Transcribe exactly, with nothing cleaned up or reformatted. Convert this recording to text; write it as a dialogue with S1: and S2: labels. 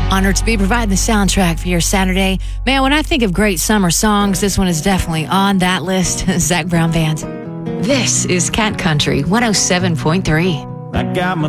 S1: Honored to be providing the soundtrack for your Saturday. Man, when I think of great summer songs, this one is definitely on that list. Zach Brown Band. This is Cat Country one oh seven point three.
S2: I got my